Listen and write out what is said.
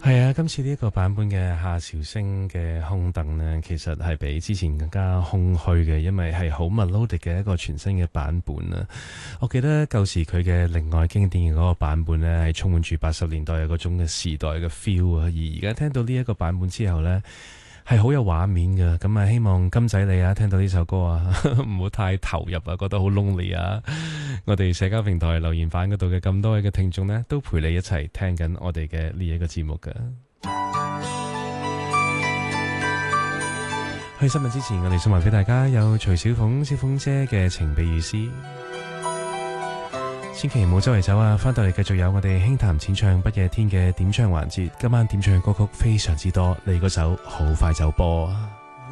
係啊，今次呢一個版本嘅夏韶聲嘅空凳呢，其實係比之前更加空虛嘅，因為係好 melodic 嘅一個全新嘅版本啊！我記得舊時佢嘅另外經典嘅嗰個版本呢，係充滿住80年代嘅嗰種嘅時代嘅 feel 啊，而而家聽到呢一個版本之後呢，係好有畫面嘅，咁啊希望金仔你啊聽到呢首歌啊唔好太投入啊，覺得好 lonely 啊！我哋社交平台留言板嗰度嘅咁多位嘅聽眾呢，都陪你一齊聽緊我哋嘅呢一個節目㗎。去新聞之前，我哋送埋俾大家有徐小鳳小鳳姐嘅情比如斯，千祈唔好周圍走啊！翻到嚟繼續有我哋輕談淺唱不夜天嘅點唱環節，今晚點唱嘅歌曲非常之多，你嗰首好快就播啊！